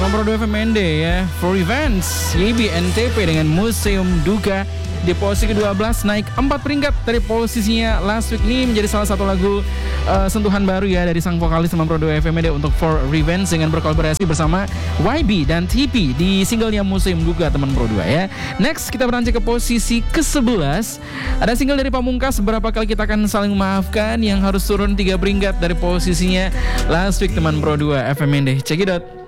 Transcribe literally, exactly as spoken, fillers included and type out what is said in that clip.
Teman Pro dua F M N D ya, For Revenge, Y B N T P dengan Museum Duka di posisi kedua belas, naik empat peringkat dari posisinya last week. Ini menjadi salah satu lagu uh, sentuhan baru ya dari sang vokalis Teman Pro dua F M N D untuk For Revenge dengan berkolaborasi bersama Y B dan T P di singlenya Museum Duka Teman Pro dua ya. Next kita beranjak ke posisi ke sebelas. Ada single dari Pamungkas, Berapa Kali Kita Akan Saling Memaafkan, yang harus turun tiga peringkat dari posisinya last week Teman Pro dua F M N D. Check it out.